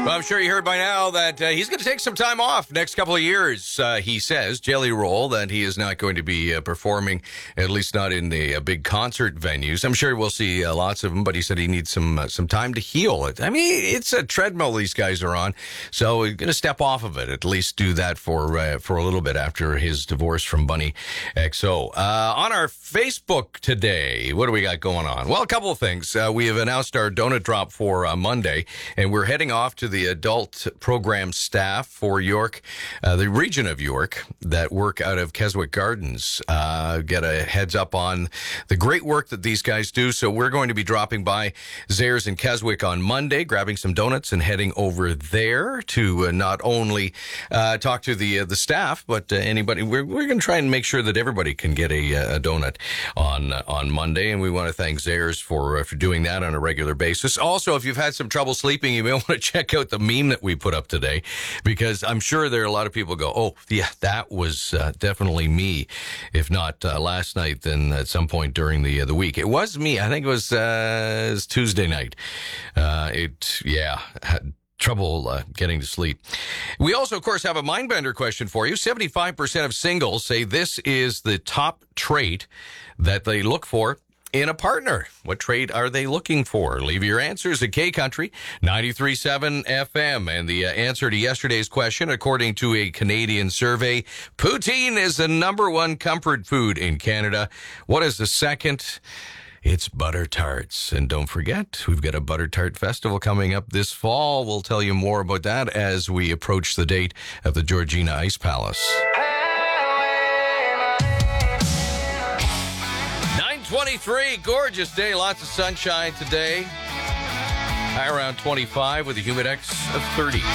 Well, I'm sure you heard by now that he's going to take some time off next couple of years. He says, Jelly Roll, that he is not going to be performing, at least not in the big concert venues. I'm sure we'll see lots of them, but he said he needs some time to heal it. I mean, it's a treadmill these guys are on, so he's going to step off of it, at least do that for a little bit after his divorce from Bunny XO. On our Facebook today, what do we got going on? Well, a couple of things. We have announced our donut drop for Monday, and we're heading off to the adult program staff for York, the region of York, that work out of Keswick Gardens. Get a heads up on the great work that these guys do. So we're going to be dropping by Zares in Keswick on Monday, grabbing some donuts and heading over there to not only talk to the staff, but anybody. We're going to try and make sure that everybody can get a donut on Monday, and we want to thank Zares for doing that on a regular basis. Also, if you've had some trouble sleeping, you may want to check out the meme that we put up today, because I'm sure there are a lot of people who go, oh, yeah, that was definitely me. If not last night, then at some point during the week. It was me. I think it was Tuesday night. Had trouble getting to sleep. We also, of course, have a Mindbender question for you. 75% of singles say this is the top trait that they look for in a partner. What trait are they looking for? Leave your answers at K-Country 93.7 FM. And the answer to yesterday's question, according to a Canadian survey, poutine is the number one comfort food in Canada. What is the second? It's butter tarts. And don't forget, we've got a butter tart festival coming up this fall. We'll tell you more about that as we approach the date of the Georgina Ice Palace. 9:23, gorgeous day, lots of sunshine today. High around 25 with a humidex of 30.